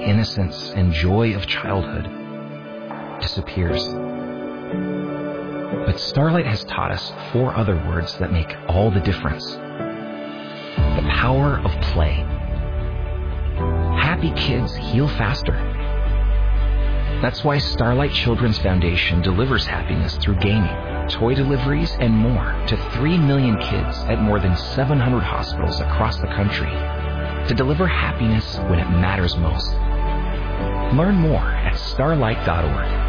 innocence and joy of childhood disappears. But Starlight has taught us 4 other words that make all the difference. The power of play. Happy kids heal faster. That's why Starlight Children's Foundation delivers happiness through gaming, toy deliveries, and more to 3 million kids at more than 700 hospitals across the country to deliver happiness when it matters most. Learn more at starlight.org.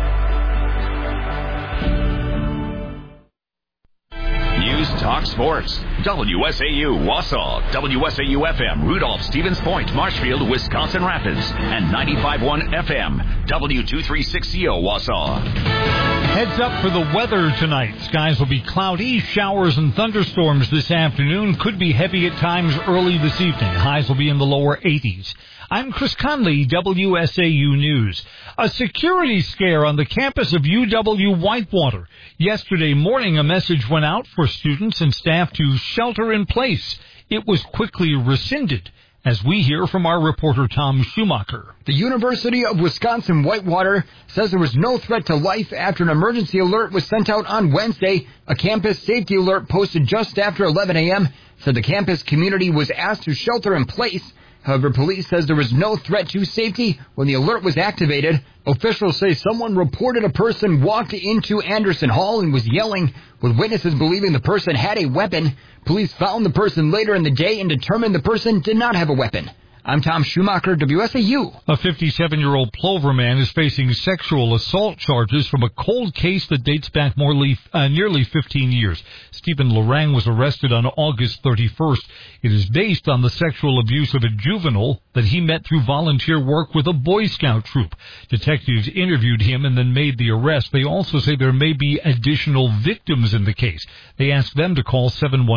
News Talk Sports. WSAU Wausau, WSAU FM Rudolph, Stevens Point, Marshfield, Wisconsin Rapids, and 95.1 FM W236CO Wausau. Heads up for the weather tonight. Skies will be cloudy, showers and thunderstorms this afternoon. Could be heavy at times early this evening. Highs will be in the lower 80s. I'm Chris Conley, WSAU News. A security scare on the campus of UW-Whitewater. Yesterday morning, a message went out for students and staff to shelter in place. It was quickly rescinded, as we hear from our reporter Tom Schumacher. The University of Wisconsin-Whitewater says there was no threat to life after an emergency alert was sent out on Wednesday. A campus safety alert posted just after 11 a.m. said the campus community was asked to shelter in place. However, police says there was no threat to safety when the alert was activated. Officials say someone reported a person walked into Anderson Hall and was yelling, with witnesses believing the person had a weapon. Police found the person later in the day and determined the person did not have a weapon. I'm Tom Schumacher, WSAU. A 57-year-old Plover man is facing sexual assault charges from a cold case that dates back nearly 15 years. Stephen Lorang was arrested on August 31st. It is based on the sexual abuse of a juvenile that he met through volunteer work with a Boy Scout troop. Detectives interviewed him and then made the arrest. They also say there may be additional victims in the case. They asked them to call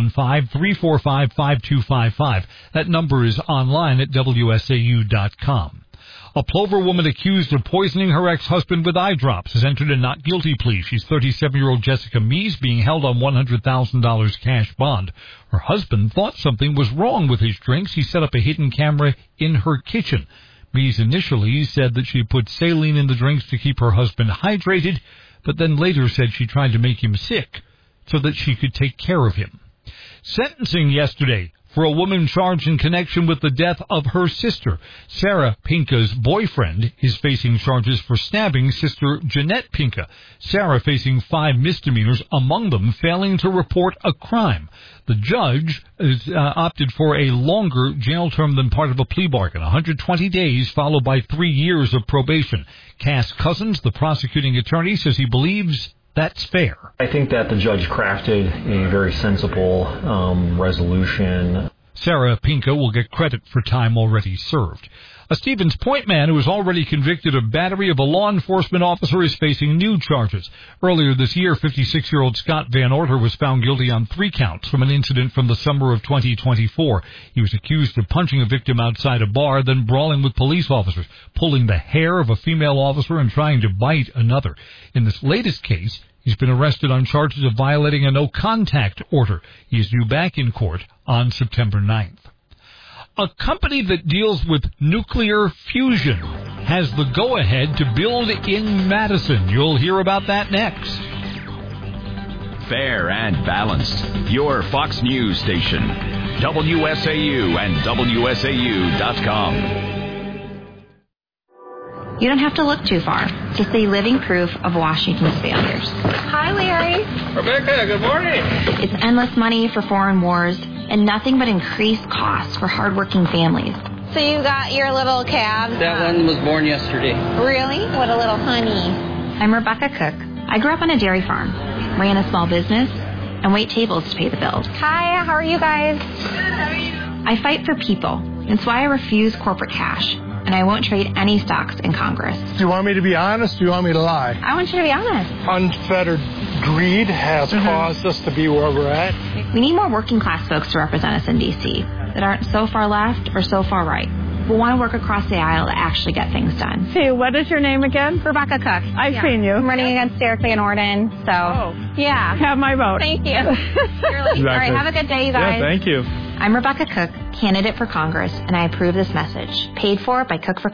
715-345-5255. That number is online at WSAU.com. A Plover woman accused of poisoning her ex-husband with eye drops has entered a not guilty plea. She's 37-year-old Jessica Mees, being held on $100,000 cash bond. Her husband thought something was wrong with his drinks. He set up a hidden camera in her kitchen. Mees initially said that she put saline in the drinks to keep her husband hydrated, but then later said she tried to make him sick so that she could take care of him. Sentencing yesterday for a woman charged in connection with the death of her sister. Sarah Pinka's boyfriend is facing charges for stabbing sister Jeanette Pinka. Sarah facing 5 misdemeanors, among them failing to report a crime. The judge opted for a longer jail term than part of a plea bargain, 120 days followed by 3 years of probation. Cass Cousins, the prosecuting attorney, says he believes that's fair. I think that the judge crafted a very sensible resolution. Sarah Pinka will get credit for time already served. A Stevens Point man who was already convicted of battery of a law enforcement officer is facing new charges. Earlier this year, 56-year-old Scott Van Orter was found guilty on 3 counts from an incident from the summer of 2024. He was accused of punching a victim outside a bar, then brawling with police officers, pulling the hair of a female officer and trying to bite another. In this latest case, he's been arrested on charges of violating a no-contact order. He is due back in court on September 9th. A company that deals with nuclear fusion has the go-ahead to build in Madison. You'll hear about that next. Fair and balanced. Your Fox News station. WSAU and WSAU.com. You don't have to look too far to see living proof of Washington's failures. Hi, Larry. Rebecca, good morning. It's endless money for foreign wars and nothing but increased costs for hardworking families. So you got your little cab? That one was born yesterday. Really? What a little honey. I'm Rebecca Cook. I grew up on a dairy farm, ran a small business, and wait tables to pay the bills. Hi, how are you guys? Good, how are you? I fight for people. That's why I refuse corporate cash. And I won't trade any stocks in Congress. Do you want me to be honest or do you want me to lie? I want you to be honest. Unfettered greed has caused us to be where we're at. We need more working class folks to represent us in D.C. that aren't so far left or so far right. We want to work across the aisle to actually get things done. See, what is your name again? Rebecca Cook. I've seen you. I'm running against Derek Van Orden, so yeah. Have my vote. Thank you. All right, have a good day, you guys. Yeah, thank you. I'm Rebecca Cook, candidate for Congress, and I approve this message. Paid for by Cook for